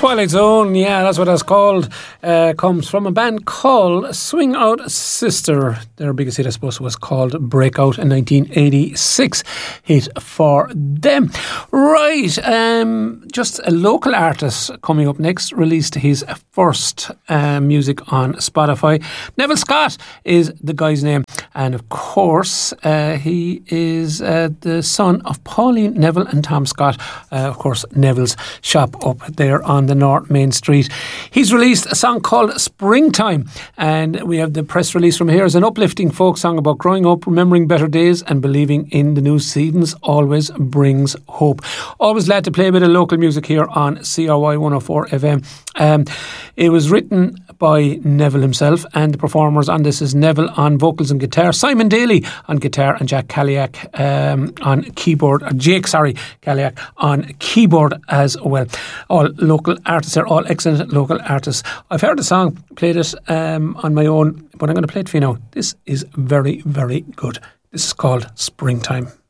Twilight Zone, yeah, that's what that's called. Comes from a band called Swing Out Sister. Their biggest hit, I suppose, was called Breakout in 1986. Hit for them. Right, just a local artist coming up next, released his first music on Spotify. Neville Scott is the guy's name. And of course, he is the son of Pauline Neville and Tom Scott. Of course, Neville's shop up there on the North Main Street. He's released a song called Springtime, and we have the press release from here. It's an uplifting folk song about growing up, remembering better days and believing in the new seasons always brings hope. Always glad to play a bit of local music here on CRY 104 FM. It was written by Neville himself, and the performers on this is Neville on vocals and guitar, Simon Daly on guitar, and Jack Kaliak on keyboard, Jake Kaliak on keyboard as well. All local artists, they're all excellent local artists. I've heard the song, played it on my own, but I'm going to play it for you now. This is very, very good. This is called Springtime.